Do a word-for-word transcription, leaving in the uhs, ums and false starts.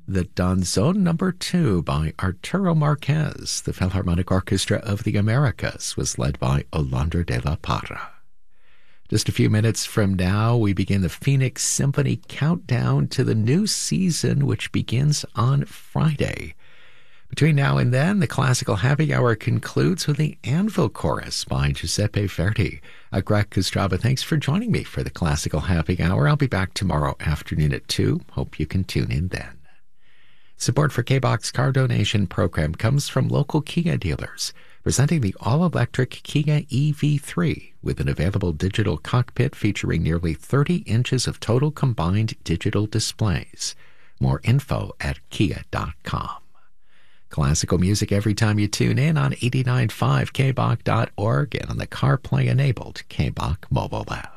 The Danzón Number Two by Arturo Marquez. The Philharmonic Orchestra of the Americas was led by Olandra de la Parra. Just a few minutes from now, we begin the Phoenix Symphony countdown to the new season, which begins on Friday. Between now and then, the Classical Happy Hour concludes with the Anvil Chorus by Giuseppe Verdi. Uh, Greg Kostrava, thanks for joining me for the Classical Happy Hour. I'll be back tomorrow afternoon at two. Hope you can tune in then. Support for K-Box Car Donation Program comes from local Kia dealers, presenting the all-electric Kia E V three with an available digital cockpit featuring nearly thirty inches of total combined digital displays. More info at kia dot com. Classical music every time you tune in on eighty-nine point five K B O C dot org and on the CarPlay-enabled K B O C mobile app.